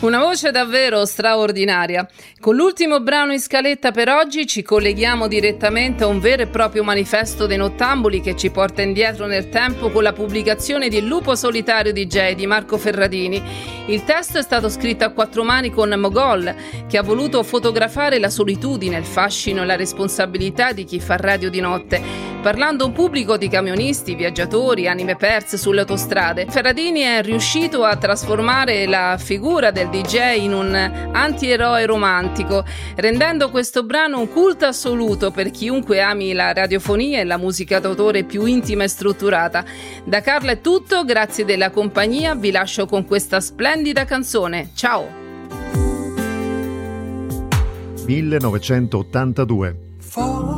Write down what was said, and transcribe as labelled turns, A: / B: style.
A: Una voce davvero straordinaria. Con l'ultimo brano in scaletta per oggi ci colleghiamo direttamente a un vero e proprio manifesto dei nottambuli che ci porta indietro nel tempo con la pubblicazione di Il lupo solitario DJ di Marco Ferradini. Il testo è stato scritto a quattro mani con Mogol, che ha voluto fotografare la solitudine, il fascino e la responsabilità di chi fa radio di notte, parlando a un pubblico di camionisti, viaggiatori, anime perse sulle autostrade. Ferradini è riuscito a trasformare la figura del DJ in un antieroe romantico, rendendo questo brano un culto assoluto per chiunque ami la radiofonia e la musica d'autore più intima e strutturata. Da Carla è tutto, grazie della compagnia, vi lascio con questa splendida canzone. Ciao!
B: 1982